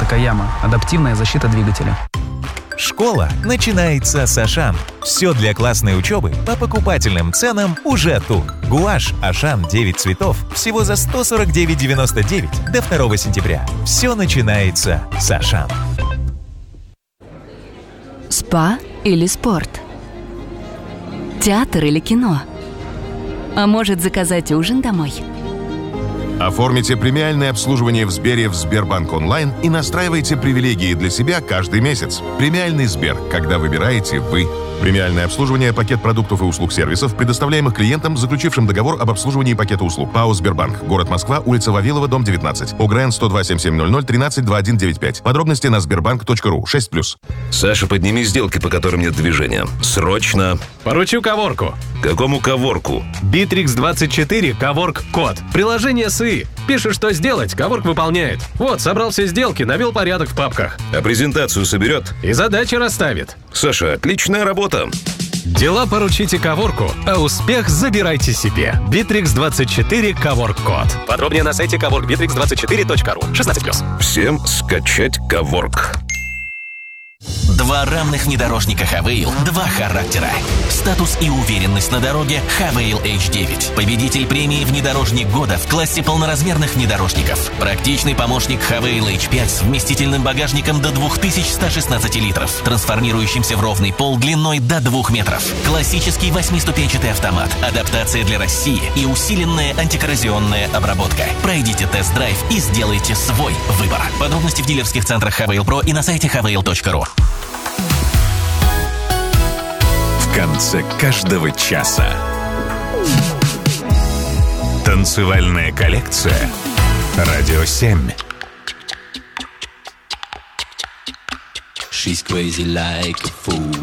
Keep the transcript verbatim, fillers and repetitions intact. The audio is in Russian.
Такаяма. Адаптивная защита двигателя. Школа начинается с Ашан. Все для классной учебы по покупательным ценам уже тут. Гуашь Ашан девять цветов всего за сто сорок девять девяносто девять до второго сентября. Все начинается с Ашан. Спа или спорт? Театр или кино? А может, заказать ужин домой? Оформите премиальное обслуживание в Сбере в Сбербанк онлайн и настраивайте привилегии для себя каждый месяц. Премиальный Сбер, когда выбираете вы. Премиальное обслуживание, пакет продуктов и услуг сервисов, предоставляемых клиентам, заключившим договор об обслуживании пакета услуг. ПАО «Сбербанк». Город Москва, улица Вавилова, дом девятнадцать. ОГРН сто два семь семь ноль ноль тринадцать двадцать один девяносто пять. Подробности на сбербанк точка ру. шесть плюс. Саша, подними сделки, по которым нет движения. Срочно. Поручу Коворку. Какому Коворку? Битрикс двадцать четыре Коворк Код. Приложение СИ. Пишешь, что сделать, Коворк выполняет. Вот, собрал все сделки, навел порядок в папках. А презентацию соберет? И задачи расставит. Саша, отличная работа. Дела поручите Коворку, а успех забирайте себе. Битрикс двадцать четыре Коворк Код. Подробнее на сайте коворк битрикс двадцать четыре точка ру. шестнадцать плюс. Всем скачать Коворк. Два равных внедорожника Хавейл, два характера. Статус и уверенность на дороге Хавейл эйч девять. Победитель премии «Внедорожник года» в классе полноразмерных внедорожников. Практичный помощник Хавейл эйч пять с вместительным багажником до две тысячи сто шестнадцать литров, трансформирующимся в ровный пол длиной до двух метров. Классический восьмиступенчатый автомат, адаптация для России и усиленная антикоррозионная обработка. Пройдите тест-драйв и сделайте свой выбор. Подробности в дилерских центрах Хавейл Про и на сайте хавейл точка ру. В конце каждого часа танцевальная коллекция Радио семь. She's crazy like a fool.